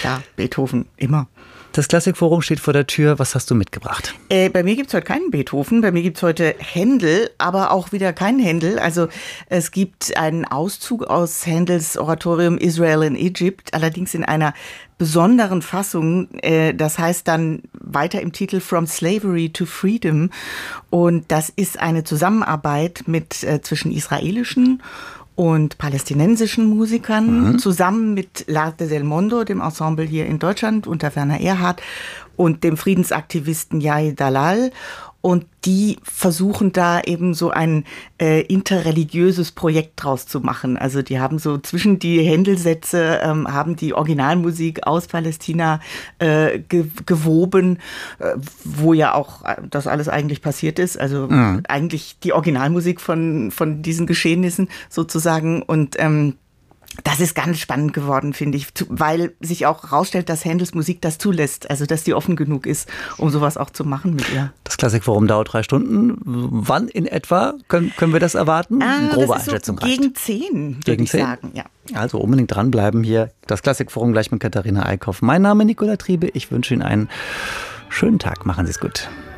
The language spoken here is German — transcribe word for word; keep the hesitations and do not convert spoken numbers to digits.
klar, Beethoven, immer. Das Klassikforum steht vor der Tür. Was hast du mitgebracht? Äh, bei mir gibt's heute keinen Beethoven, bei mir gibt's heute Händel, aber auch wieder keinen Händel. Also es gibt einen Auszug aus Händels Oratorium Israel in Egypt, allerdings in einer besonderen Fassung. Äh, das heißt dann weiter im Titel From Slavery to Freedom. Und das ist eine Zusammenarbeit mit äh, zwischen israelischen und palästinensischen Musikern, mhm. zusammen mit L'Arte del Mondo, dem Ensemble hier in Deutschland unter Werner Erhard und dem Friedensaktivisten Yair Dalal. Und die versuchen da eben so ein äh, interreligiöses Projekt draus zu machen. Also die haben so zwischen die Händelsätze, ähm, haben die Originalmusik aus Palästina äh, ge- gewoben, äh, wo ja auch das alles eigentlich passiert ist. Also mhm. eigentlich die Originalmusik von, von diesen Geschehnissen sozusagen. Und ähm, das ist ganz spannend geworden, finde ich, weil sich auch herausstellt, dass Händels Musik das zulässt, also dass die offen genug ist, um sowas auch zu machen mit ihr. Das Klassikforum dauert drei Stunden. Wann in etwa können, können wir das erwarten? Ah, Eine grobe das ist Einschätzung so gegen zehn, würde ich sagen. Ja. Also unbedingt dranbleiben hier. Das Klassikforum gleich mit Katharina Eickhoff. Mein Name ist Nicola Triebe. Ich wünsche Ihnen einen schönen Tag. Machen Sie es gut.